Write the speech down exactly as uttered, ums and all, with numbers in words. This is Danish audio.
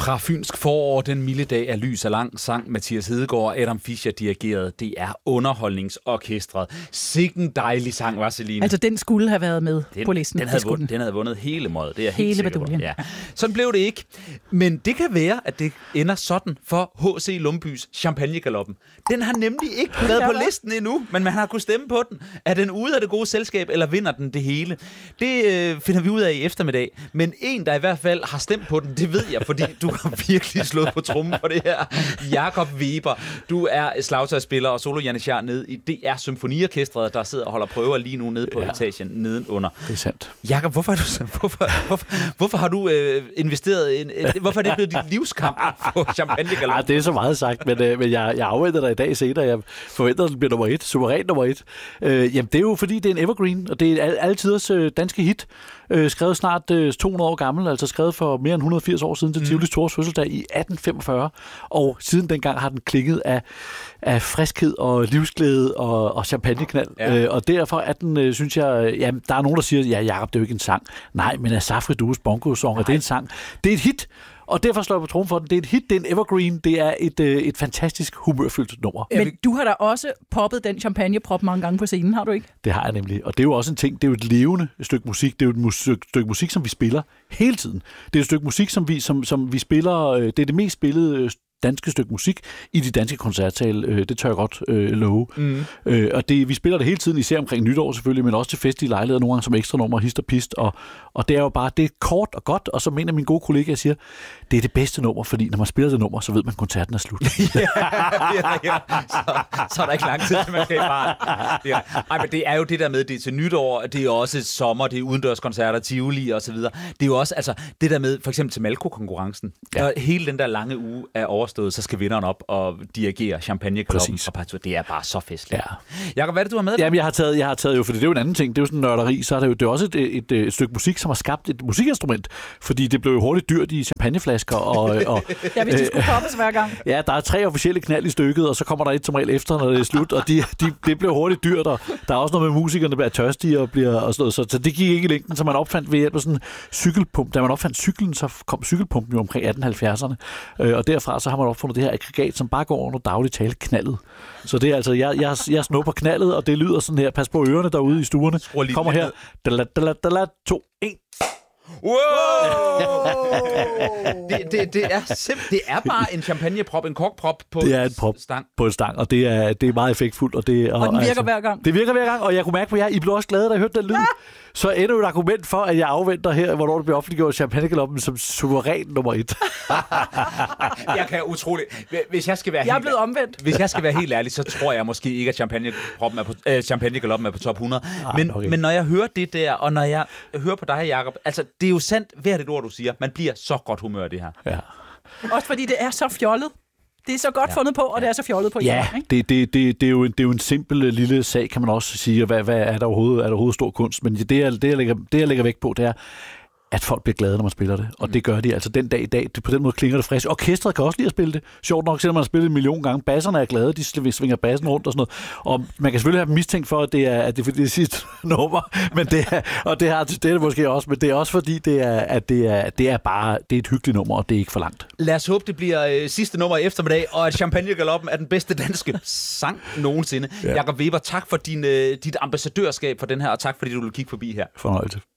Fra Fynsk forår, den milde dag er lys og lang, sang Mathias Hedegaard og Adam Fischer dirigeret. Det er Underholdningsorkestret. Sikken dejlig sang, var Celine. Altså, den skulle have været med den, på listen. Den havde, vundet, den havde vundet hele måden. Det er hele helt sikkert. Ja. Sådan blev det ikke. Men det kan være, at det ender sådan for H C Lumbys Champagnegaloppen. Den har nemlig ikke været på listen endnu, men man har kunnet stemme på den. Er den ude af det gode selskab, eller vinder den det hele? Det øh, finder vi ud af i eftermiddag. Men en, der i hvert fald har stemt på den, det ved jeg, fordi du har virkelig slået på trummen for det her. Jakob Weber, du er slagtøjsspiller og solo-janitjar nede i D R Symfoniorkestret, der sidder og holder prøver lige nu nede på ja. etagen nedenunder. Det er sandt. Jakob, hvorfor, er du, hvorfor, hvorfor, hvorfor har du øh, investeret en, øh, hvorfor er det blevet dit livskamp på Champagnegaloppen? Ja, det er så meget sagt, men, øh, men jeg, jeg afventer dig i dag senere. Jeg forventer, at den bliver nummer et. Suveræn nummer et. Øh, jamen, det er jo fordi, det er en evergreen, og det er al- altiders øh, danske hit. Øh, skrevet snart øh, to hundrede år gammel, altså skrevet for mere end et hundrede og firs år siden til mm. Tivolis Tors fødselsdag i atten femogfyrre. Og siden dengang har den klinget af, af friskhed og livsglæde og, og champagneknald. Ja. Øh, og derfor er den, øh, synes jeg, ja, der er nogen, der siger, ja, Jacob, det er jo ikke en sang. Nej, men Asafri Dues Bongo-song, det er en sang. Det er et hit. Og derfor slår jeg på trommen for den. Det er et hit, det er en evergreen, det er et, øh, et fantastisk humørfyldt nummer. Men du har da også poppet den champagneprop mange gange på scenen, har du ikke? Det har jeg nemlig. Og det er jo også en ting, det er jo et levende stykke musik. Det er jo et mus- stykke musik, som vi spiller hele tiden. Det er et stykke musik, som vi, som, som vi spiller, øh, det er det mest spillede danske stykke musik i de danske koncertsale. Øh, det tør jeg godt øh, love. Mm. Øh, og det, vi spiller det hele tiden, især omkring nytår selvfølgelig, men også til festlige lejligheder, nogle gange som ekstra nummer, hist og pist. Og, og det er jo bare, det er kort og godt, og så mener min gode kollega, jeg siger, det er det bedste nummer, fordi når man spiller det nummer, så ved man, at koncerten er slut. ja, det er, ja. Så, så er der ikke lang tid, til man kan bare... Ej, men det er jo det der med, det er til nytår, det er også sommer, det er udendørskoncerter, Tivoli og så videre. Det er jo også, altså, det der med, for eksempel til Malko-konkurrencen, ja. hele den der lange uge er overstået, så skal vinderen op og dirigere Champagnegaloppen fra Partout. Det er bare så festligt. Ja. Jakob, hvad er det, du har med? Jamen, jeg har taget, jeg har taget jo, for det er jo en anden ting, det er jo sådan en nørderi, så er det jo det er også et, et, et, et stykke musik, som har skabt et musikinstrument, fordi det blev jo hurtigt dyrt i champagneflasker. Og, og, ja, hvis det skulle poppes hver gang. Ja, der er tre officielle knald i stykket, og så kommer der et som regel efter, når det er slut, og de, de, det blev hurtigt dyrt, og der er også noget med musikerne, der bliver tørstige og bliver og sådan noget, så, så det gik ikke i længden, så man opfandt ved hjælp af sådan en cykelpump. Da man opfandt cyklen, så kom cykelpumpen jo omkring atten halvfjerdserne, øh, og derfra så har man opfundet det her aggregat, som bare går over noget dagligt tale knaldet. Så det er altså, jeg, jeg, jeg snupper knaldet, og det lyder sådan her. Pas på ørerne derude i stuerne. Kommer her. Dala, dala, dala, to, en. Wow! det, det, det, er simp- det er bare en champagneprop, en korkprop på det er en prop stang. På en stang, og det er, det er meget effektfuldt. Og, det, og, og den virker altså, hver gang. Det virker hver gang, og jeg kunne mærke på jer, I blev også glade, da I hørte den lyd. Ja. Så endnu et argument for, at jeg afventer her, hvornår det bliver offentliggjort Champagnegaloppen som suveræn nummer et. Jeg kan utroligt... Hvis jeg skal være jeg er helt, blevet omvendt. Hvis jeg skal være helt ærlig, så tror jeg måske ikke, at Champagneproppen er på, øh, Champagnegaloppen er på top hundrede. Ah, men, okay. men når jeg hører det der, og når jeg hører på dig, Jacob, altså, det er jo sandt, hvert et ord, du siger. Man bliver så godt humør af det her. Ja. Også fordi det er så fjollet. Det er så godt ja. fundet på, og det er så fjollet på. Ja, hjemme, det, det, det, det, er jo en, det er jo en simpel lille sag, kan man også sige. Og hvad, hvad er der overhovedet, er der overhovedet stor kunst? Men det, jeg, det, jeg lægger, det, jeg lægger vægt på, det er, at folk bliver glade, når man spiller det. Og det gør de altså den dag i dag. Det, på den måde klinger det frisk. Orkestret kan også lide at spille det. Sjovt nok, selvom man har spillet en million gange. Basserne er glade, de svinger bassen rundt og sådan noget. Og man kan selvfølgelig have mistænkt for, at det er, at det er det sidste nummer. Men det er, og det, har, det er det måske også. Men det er også fordi, det er, at det er, det er bare det er et hyggeligt nummer, og det er ikke for langt. Lad os håbe, det bliver øh, sidste nummer i eftermiddag, og at Champagnegaloppen er den bedste danske sang nogensinde. Ja. Jakob Weber, tak for din, øh, dit ambassadørskab for den her, og tak fordi du vil kigge forbi her. Fornøjelse.